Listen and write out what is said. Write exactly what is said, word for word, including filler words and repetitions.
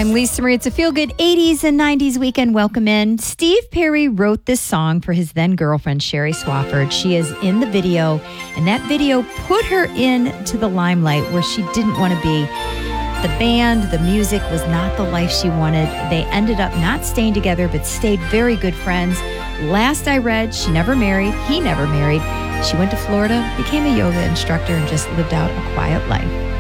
I'm Lisa Marie. It's a feel-good eighties and nineties weekend. Welcome in. Steve Perry wrote this song for his then-girlfriend, Sherry Swafford. She is in the video, and that video put her into the limelight where she didn't want to be. The band, the music was not the life she wanted. They ended up not staying together, but stayed very good friends. Last I read, she never married. He never married. She went to Florida, became a yoga instructor, and just lived out a quiet life.